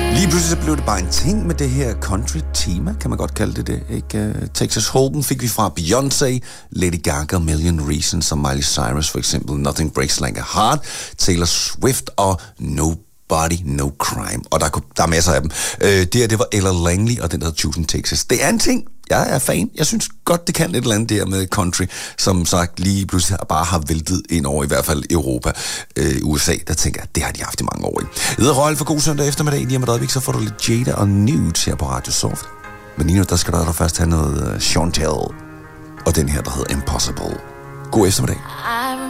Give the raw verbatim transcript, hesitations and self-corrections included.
Lige pludselig så blev det bare en ting med det her country-tema, kan man godt kalde det det, ikke? Texas Hold'em fik vi fra Beyoncé, Lady Gaga, Million Reasons, som Miley Cyrus for eksempel, Nothing Breaks Like a Heart, Taylor Swift og Nobody, No Crime. Og der, der er masser af dem. Øh, det her, det var Ella Langley, og den der hedder Houston, Texas. Det er en ting. Jeg er fan. Jeg synes godt, det kan et eller andet der med country, som sagt lige pludselig bare har væltet ind over i hvert fald Europa. Øh, U S A, der tænker jeg, det har de haft i mange år. Jeg hedder Royal for god søndag eftermiddag. Lige om et øjeblik, så får du lidt Jada og Nudes her på Radio Soft. Men lige nu, der skal der, der først have noget uh, Chantel og den her, der hedder Impossible. God eftermiddag.